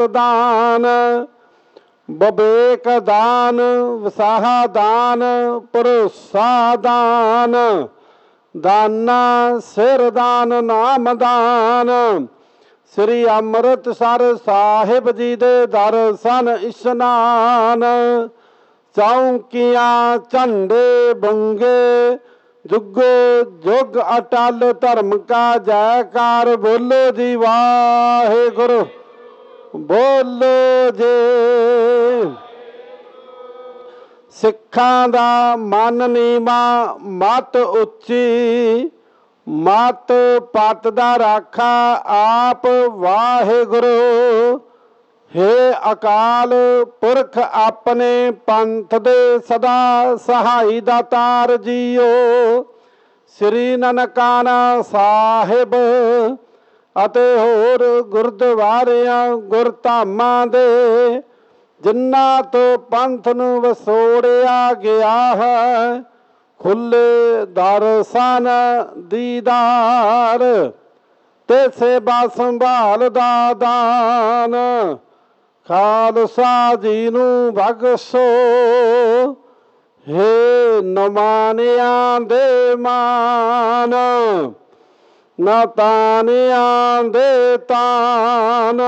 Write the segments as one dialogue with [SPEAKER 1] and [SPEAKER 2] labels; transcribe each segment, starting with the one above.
[SPEAKER 1] दान विवेक दान विसाह दान भरोसा दान दाना सिर दान नाम दान श्री अमृतसर साहिब जी दे दर्शन इशनान चौंकियां झंडे बंगे जुगो जुग अटल धर्म का जयकार बोलो जी वाहेगुरु बोलो जे। सिखां दा मन नीवा मत उच्ची मत पत दा राखा आप वाहेगुरु हे अकाल पुरख अपने पंथ दे सदा सहाई दातार जीओ श्री ननकाना साहिब ਅਤੇ ਹੋਰ ਗੁਰਦੁਆਰਿਆਂ ਗੁਰਧਾਮਾਂ ਦੇ ਜਿਨ੍ਹਾਂ ਤੋਂ ਪੰਥ ਨੂੰ ਵਸੋੜਿਆ ਗਿਆ ਹੈ ਖੁੱਲੇ ਦਰਸ਼ਨ ਦੀਦਾਰ ਤੇ ਸੇਵਾ ਸੰਭਾਲ ਦਾ ਦਾਨ ਖਾਲਸਾ ਜੀ ਨੂੰ ਬਖਸ਼ੋ ਹੇ ਨਮਾਨਿਆਂ ਦੇ ਮਾਨ ना तानियां दे तान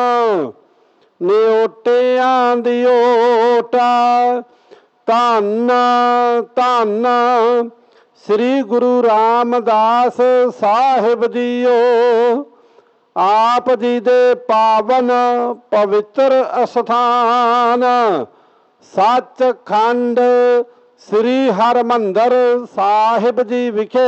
[SPEAKER 1] निओटियां दी ओटा धन धन श्री गुरु रामदास साहिब जीओ आप जी दे पावन पवित्र अस्थान सचखंड श्री हरमंदर साहिब जी विखे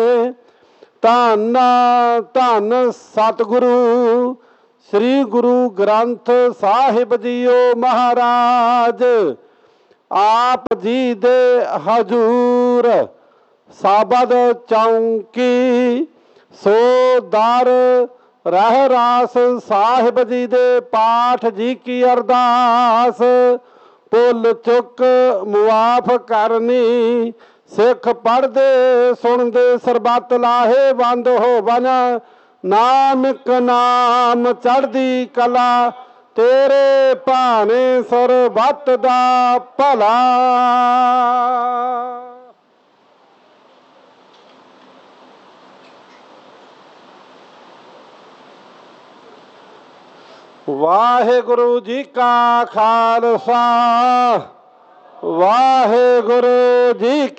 [SPEAKER 1] धन धन सतगुरु श्री गुरु ग्रंथ साहिब जीओ महाराज आप जी दे हजूर साबद चौंकी सो दर रह रास साहिब जी दे पाठ जी की अरदास भुल चुक मुआफ करनी सिख पढ़ते सुनते सरबत लाहे बंद होवन नानक नाम चढ़दी कला तेरे भाने सरबत दा भला। वाहेगुरु जी का खालसा वाहेगुरु जी